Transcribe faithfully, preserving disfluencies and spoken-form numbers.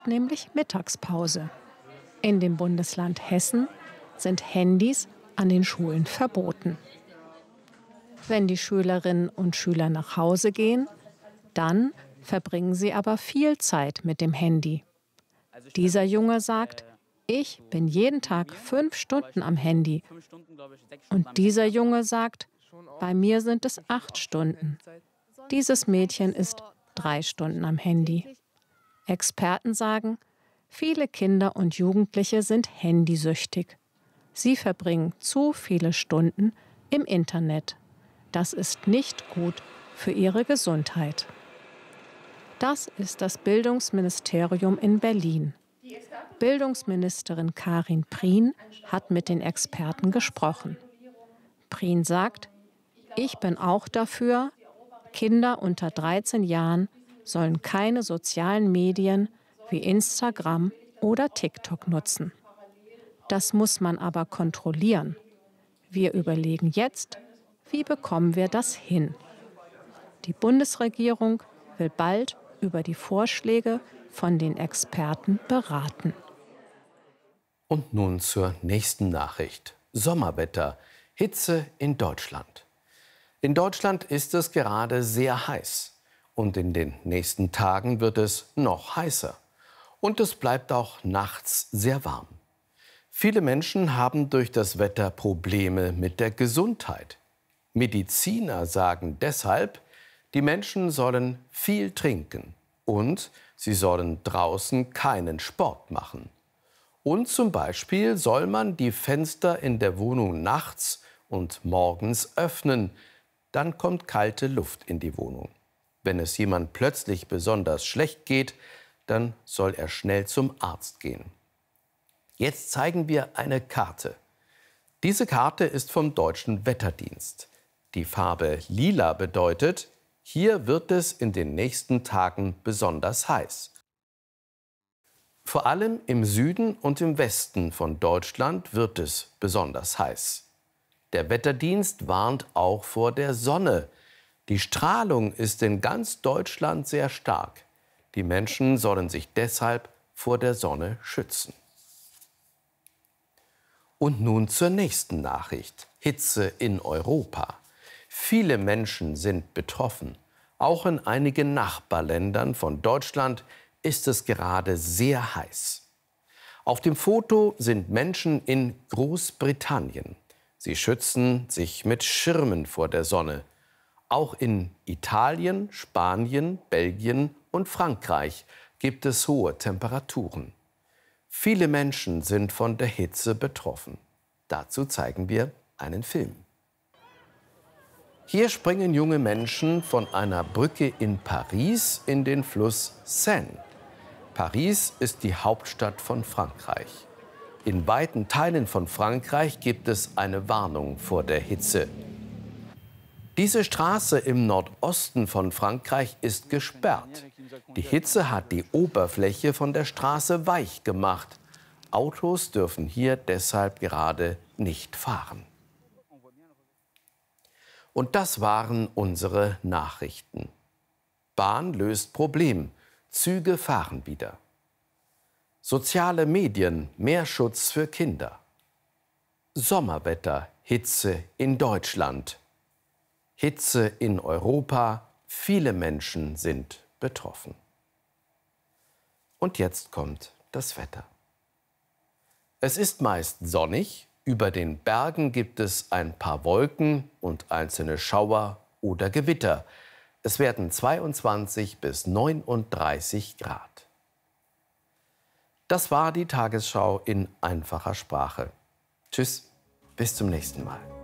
nämlich Mittagspause. In dem Bundesland Hessen sind Handys an den Schulen verboten. Wenn die Schülerinnen und Schüler nach Hause gehen, dann verbringen sie aber viel Zeit mit dem Handy. Dieser Junge sagt, ich bin jeden Tag fünf Stunden am Handy. Und dieser Junge sagt, bei mir sind es acht Stunden. Dieses Mädchen ist drei Stunden am Handy. Experten sagen, viele Kinder und Jugendliche sind handysüchtig. Sie verbringen zu viele Stunden im Internet. Das ist nicht gut für ihre Gesundheit. Das ist das Bildungsministerium in Berlin. Bildungsministerin Karin Prien hat mit den Experten gesprochen. Prien sagt, ich bin auch dafür, Kinder unter dreizehn Jahren sollen keine sozialen Medien wie Instagram oder TikTok nutzen. Das muss man aber kontrollieren. Wir überlegen jetzt, wie bekommen wir das hin? Die Bundesregierung will bald über die Vorschläge von den Experten beraten. Und nun zur nächsten Nachricht. Sommerwetter, Hitze in Deutschland. In Deutschland ist es gerade sehr heiß. Und in den nächsten Tagen wird es noch heißer. Und es bleibt auch nachts sehr warm. Viele Menschen haben durch das Wetter Probleme mit der Gesundheit. Mediziner sagen deshalb, die Menschen sollen viel trinken und sie sollen draußen keinen Sport machen. Und zum Beispiel soll man die Fenster in der Wohnung nachts und morgens öffnen, dann kommt kalte Luft in die Wohnung. Wenn es jemand plötzlich besonders schlecht geht, dann soll er schnell zum Arzt gehen. Jetzt zeigen wir eine Karte. Diese Karte ist vom Deutschen Wetterdienst. Die Farbe Lila bedeutet, hier wird es in den nächsten Tagen besonders heiß. Vor allem im Süden und im Westen von Deutschland wird es besonders heiß. Der Wetterdienst warnt auch vor der Sonne. Die Strahlung ist in ganz Deutschland sehr stark. Die Menschen sollen sich deshalb vor der Sonne schützen. Und nun zur nächsten Nachricht. Hitze in Europa. Viele Menschen sind betroffen. Auch in einigen Nachbarländern von Deutschland ist es gerade sehr heiß. Auf dem Foto sind Menschen in Großbritannien. Sie schützen sich mit Schirmen vor der Sonne. Auch in Italien, Spanien, Belgien und Frankreich gibt es hohe Temperaturen. Viele Menschen sind von der Hitze betroffen. Dazu zeigen wir einen Film. Hier springen junge Menschen von einer Brücke in Paris in den Fluss Seine. Paris ist die Hauptstadt von Frankreich. In weiten Teilen von Frankreich gibt es eine Warnung vor der Hitze. Diese Straße im Nordosten von Frankreich ist gesperrt. Die Hitze hat die Oberfläche von der Straße weich gemacht. Autos dürfen hier deshalb gerade nicht fahren. Und das waren unsere Nachrichten. Bahn löst Problem. Züge fahren wieder. Soziale Medien, mehr Schutz für Kinder. Sommerwetter, Hitze in Deutschland. Hitze in Europa, viele Menschen sind betroffen. Und jetzt kommt das Wetter. Es ist meist sonnig, über den Bergen gibt es ein paar Wolken und einzelne Schauer oder Gewitter. Es werden zweiundzwanzig bis neununddreißig Grad. Das war die Tagesschau in einfacher Sprache. Tschüss, bis zum nächsten Mal.